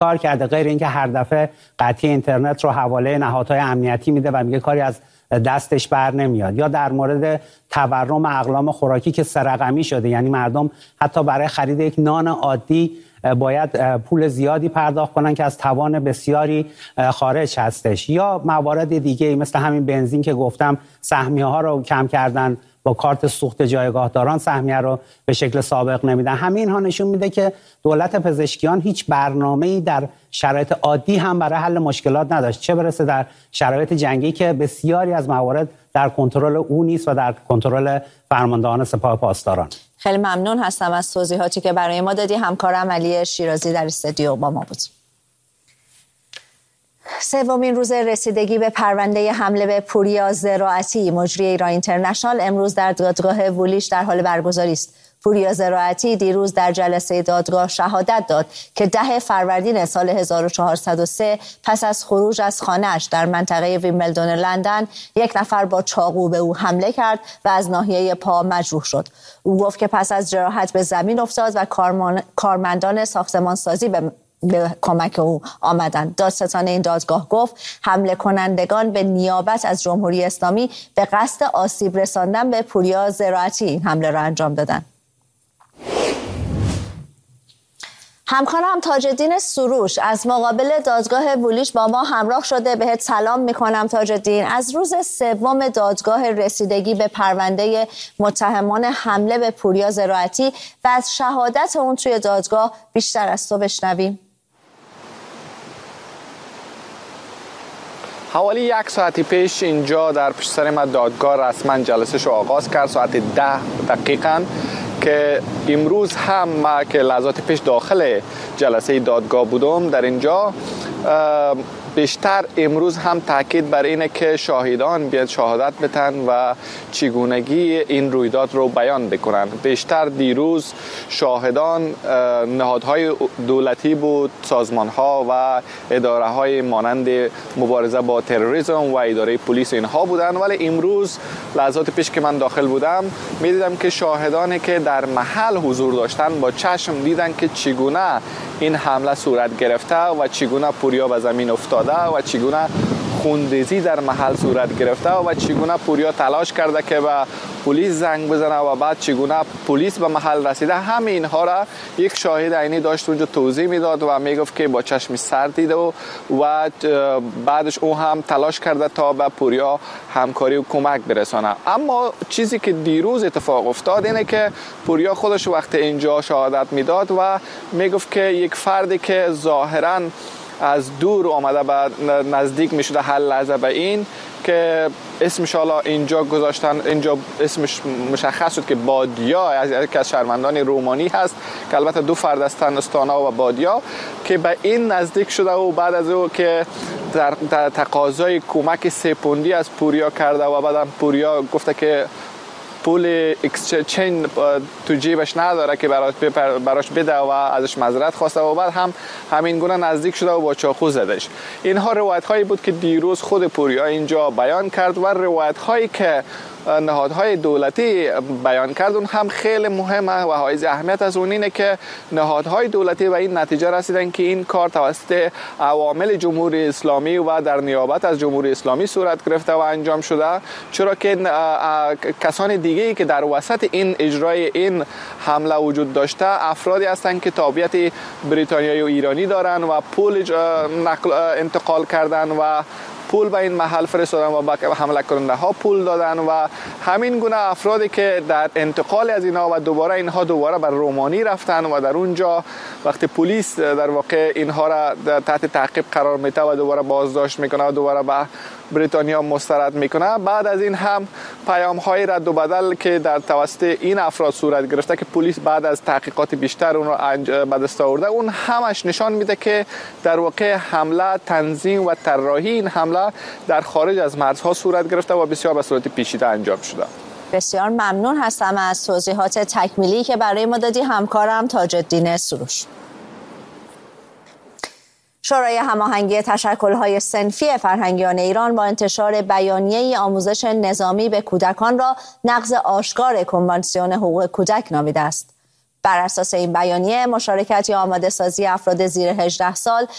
کار کرده، غیر اینکه هر دفعه قطعی اینترنت رو حواله نهادهای امنیتی میده و میگه کاری از دستش بر نمیاد. یا در مورد تورم اقلام خوراکی که 3 رقمی شده، یعنی مردم حتی برای خرید یک نان عادی باید پول زیادی پرداخت کنن که از توان بسیاری خارج هستش. یا موارد دیگه مثل همین بنزین که گفتم سهمیه ها رو کم کردن، با کارت سوخت جایگاهداران سهمیه رو به شکل سابق نمیدن. همین ها نشون میده که دولت پزشکیان هیچ برنامه‌ای در شرایط عادی هم برای حل مشکلات نداشت، چه برسه در شرایط جنگی که بسیاری از موارد در کنترل او نیست و در کنترل فرماندهان سپاه پاسداران. خیلی ممنون هستم از توضیحاتی که برای ما دادی. همکارم علی شیرازی در استودیو با ما بود. سومین روز رسیدگی به پرونده حمله به پوریا زراعتی مجری ایران اینترنشنال امروز در دادگاه وولیش در حال برگزاری است. پوریا زراعتی دیروز در جلسه دادگاه شهادت داد که 10 فروردین سال 1403 پس از خروج از خانه‌اش در منطقه ویمبلدون لندن یک نفر با چاقو به او حمله کرد و از ناحیه پا مجروح شد. او گفت که پس از جراحت به زمین افتاد و کارمندان ساختمانسازی به کمک او آمدند. دادستان این دادگاه گفت حمله کنندگان به نیابت از جمهوری اسلامی به قصد آسیب رساندن به پوریا زراعتی این حمله را انجام دادند. همکارم تاج‌الدین سروش از مقابل دادگاه وولیش با ما همراه شده. بهت سلام میکنم تاج‌الدین. از روز سوم دادگاه رسیدگی به پرونده متهمان حمله به پوریا زراعتی و از شهادت اون توی دادگاه بیشتر از تو بشنویم. حوالی 1 ساعت پیش اینجا در پشت سر ما دادگاه رسما جلسه‌شو آغاز کرد ساعت 10 دقیقاً که امروز هم ما که لحظات پیش داخل جلسه دادگاه بودم در اینجا بیشتر امروز هم تاکید بر اینه که شاهدان بیاد شهادت بدن و چگونگی این رویداد رو بیان بکنن. بیشتر دیروز شاهدان نهادهای دولتی بود، سازمان‌ها و اداره‌های مانند مبارزه با تروریسم و اداره پلیس اینها بودن، ولی امروز لحظات پیش که من داخل بودم می‌دیدم که شاهدانی که در محل حضور داشتن با چشم دیدن که چگونه این حمله صورت گرفته و چگونه پوریا به زمین افتاده و چگونه خونریزی در محل صورت گرفته و چگونه پوریا تلاش کرده که به پلیس زنگ بزنه و بعد چگونه پلیس به محل رسیده. همه اینها را یک شاهد عینی داشت اونجا توضیح میداد و میگفت که با چشم سر دیده و بعدش او هم تلاش کرده تا به پوریا همکاری و کمک برسانه. اما چیزی که دیروز اتفاق افتاد اینه که پوریا خودش وقت اینجا شهادت میداد و میگفت که یک فردی که ظاهراً از دور آمده به نزدیک می شده هر لحظه به این که اسمش حالا اینجا گذاشتن، اینجا اسمش مشخص شد که بادیا از شهروندان رومانی هست که البته 2 فرد هستند، استانا و بادیا، که به این نزدیک شده و بعد از او که در تقاضای کمک 3 پوندی از پوریا کرده و بعدم پوریا گفته که پول اکسچنج تو جیبش نداره که براش بده و ازش معذرت خواسته و بعد هم همین گونه نزدیک شده و با چاقو زدش. اینها روایت هایی بود که دیروز خود پوریا اینجا بیان کرد و روایت هایی که نهادهای دولتی بیان کرد اون هم خیلی مهمه و حائز اهمیت از اون اینه که نهادهای دولتی و این نتیجه رسیدن که این کار توسط عوامل جمهوری اسلامی و در نیابت از جمهوری اسلامی صورت گرفته و انجام شده، چرا که کسان دیگه‌ای که در وسط این اجرای این حمله وجود داشته افرادی هستند که تابعیت بریتانیایی و ایرانی دارن و پول انتقال کردن و پول به این محل فرستادن و به حمله کننده ها پول دادن و همین گونه افرادی که در انتقال از اینها و اینها دوباره بر رومانی رفتن و در اونجا وقتی پلیس در واقع اینها را تحت تعقیب قرار میده و دوباره بازداشت میکنه و دوباره به بریتانیا مسترد میکنه، بعد از این هم پیام های رد و بدل که در توسط این افراد صورت گرفته که پلیس بعد از تحقیقات بیشتر اون رو به دست آورده، اون همش نشان میده که در واقع حمله، تنظیم و طراحی این حمله در خارج از مرزها صورت گرفته و بسیار به صورت پیچیده انجام شده. بسیار ممنون هستم از توضیحات تکمیلی که برای ما دادی همکارم تاج‌الدین سروش. شورای هماهنگی تشکل‌های صنفی فرهنگیان ایران با انتشار بیانیه آموزش نظامی به کودکان را نقض آشکار کنوانسیون حقوق کودک نامیده است. بر اساس این بیانیه، مشارکت یا آماده سازی افراد زیر 18 سال